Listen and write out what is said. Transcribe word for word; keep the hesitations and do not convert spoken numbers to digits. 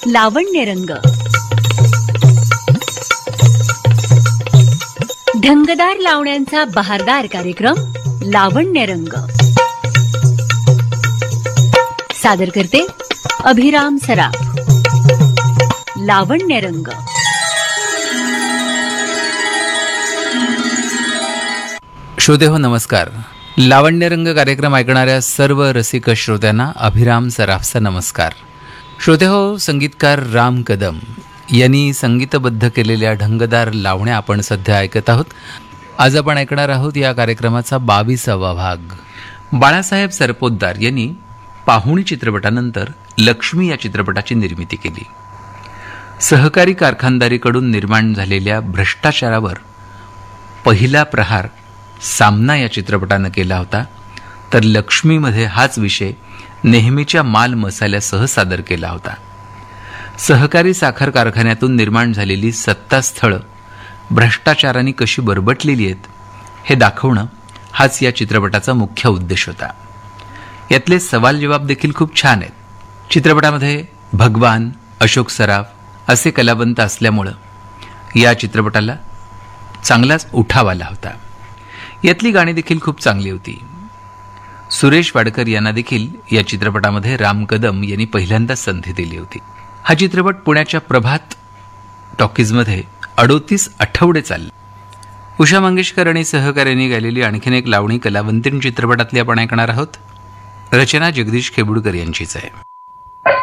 लावण्यरंग. ढंगदार लावण्यांचा बहारदार कार्यक्रम लावण्यरंग. सादर करते अभिराम सराफ. लावण्यरंग. श्रोतेहो नमस्कार. लावण्यरंग कार्यक्रम ऐकणाऱ्या सर्व रसिक श्रोत्यांना अभिराम सराफचा नमस्कार. श्रोतेहो, संगीतकार राम कदम यांनी संगीतबद्ध केलेल्या ढंगदार लावण्या आपण सध्या ऐकत आहोत. आज आपण ऐकणार आहोत या कार्यक्रमाचा बावीसावा भाग. बाळासाहेब सरपोतदार यांनी पाहुणी चित्रपटानंतर लक्ष्मी या चित्रपटाची निर्मिती केली. सहकारी कारखानदारीकडून निर्माण झालेल्या भ्रष्टाचारावर पहिला प्रहार सामना या चित्रपटानं केला होता, तर लक्ष्मीमध्ये हाच विषय नेहमीच्या माल मसाल्यासह सादर केला होता. सहकारी साखर कारखान्यातून निर्माण झालेली सत्तास्थळं भ्रष्टाचाराने कशी बरबटलेली आहेत हे दाखवणं हाच या चित्रपटाचा मुख्य उद्देश होता. यातले सवाल जवाब देखील खूप छान आहेत. चित्रपटामध्ये भगवान, अशोक सराफ असे कलावंत असल्यामुळं या चित्रपटाला चांगलाच उठाव आला होता. यातली गाणी देखील खूप चांगली होती. सुरेश वाडकर यांना देखील या चित्रपटामध्ये राम कदम यांनी पहिल्यांदा संधी दिली होती. हा चित्रपट पुण्याच्या प्रभात टॉकीजमध्ये अडोतीस आठवडे चालला. उषा मंगेशकर आणि सहकार्यांनी गायलेली आणखीन एक लावणी कलावंतीण चित्रपटातली आपण ऐकणार आहोत. रचना जगदीश खेबुडकर यांचीच आहे.